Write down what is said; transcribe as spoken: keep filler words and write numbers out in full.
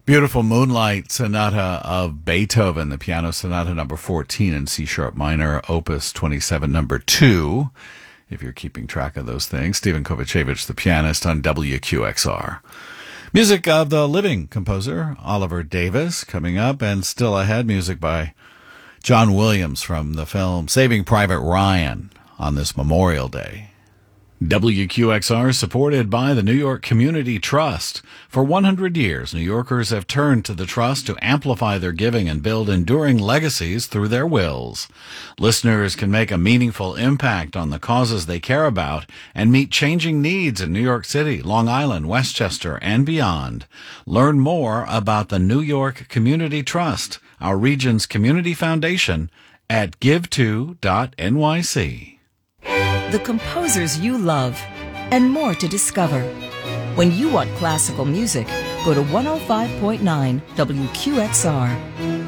Beautiful Moonlight Sonata of Beethoven, the piano sonata number fourteen in C sharp minor, opus twenty-seven, number two, if you're keeping track of those things. Stephen Kovacevic, the pianist on W Q X R. Music of the living composer, Oliver Davis, coming up, and still ahead, music by John Williams from the film Saving Private Ryan on this Memorial Day. W Q X R is supported by the New York Community Trust. For one hundred years, New Yorkers have turned to the Trust to amplify their giving and build enduring legacies through their wills. Listeners can make a meaningful impact on the causes they care about and meet changing needs in New York City, Long Island, Westchester, and beyond. Learn more about the New York Community Trust, our region's community foundation, at give to dot N Y C. The composers you love, and more to discover. When you want classical music, go to one oh five point nine W Q X R.